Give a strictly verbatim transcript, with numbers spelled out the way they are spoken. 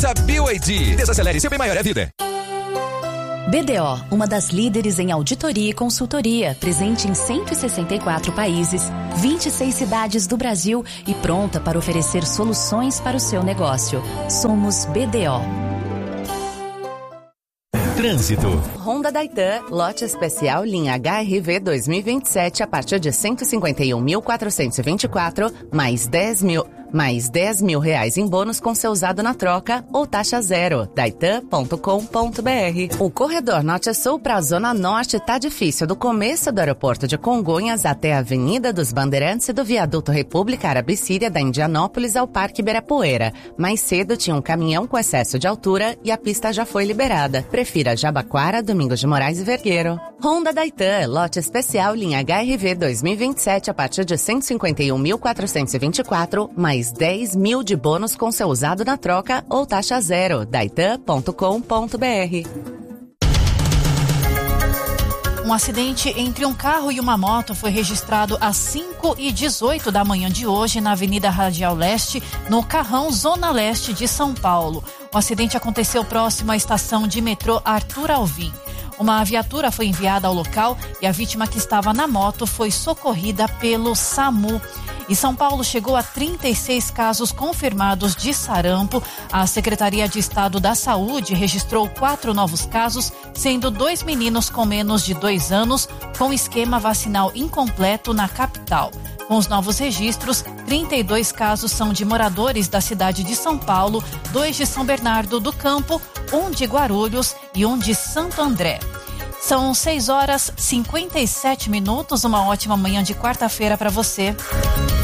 Volta B Y D. Desacelere, seu bem maior é a vida. B D O, uma das líderes em auditoria e consultoria, presente em cento e sessenta e quatro países, vinte e seis cidades do Brasil e pronta para oferecer soluções para o seu negócio. Somos B D O. Trânsito. Honda Daitan, lote especial linha H R V dois mil e vinte e sete a partir de cento e cinquenta e um mil quatrocentos e vinte e quatro, mais dez mil, mais dez mil reais em bônus com seu usado na troca ou taxa zero. Daitan ponto com ponto b r. O corredor Norte-Sul para a Zona Norte tá difícil, do começo do aeroporto de Congonhas até a Avenida dos Bandeirantes e do Viaduto República Árabe-Síria da Indianópolis ao Parque Ibirapuera. Mais cedo tinha um caminhão com excesso de altura e a pista já foi liberada. Prefira Jabaquara, Domingos de Moraes e Vergueiro. Honda Daitan, lote especial linha H R V dois mil e vinte e sete a partir de cento e cinquenta e um mil quatrocentos e vinte e quatro, mais dez mil de bônus com seu usado na troca ou taxa zero. Daitan ponto com ponto b r. Um acidente entre um carro e uma moto foi registrado às cinco e dezoito da manhã de hoje na Avenida Radial Leste, no Carrão, Zona Leste de São Paulo. O acidente aconteceu próximo à estação de metrô Arthur Alvim. Uma viatura foi enviada ao local e a vítima, que estava na moto, foi socorrida pelo SAMU. E São Paulo chegou a trinta e seis casos confirmados de sarampo. A Secretaria de Estado da Saúde registrou quatro novos casos, sendo dois meninos com menos de dois anos com esquema vacinal incompleto na capital. Com os novos registros, trinta e dois casos são de moradores da cidade de São Paulo, dois de São Bernardo do Campo, um de Guarulhos e um de Santo André. São seis horas e cinquenta e sete minutos, uma ótima manhã de quarta-feira para você.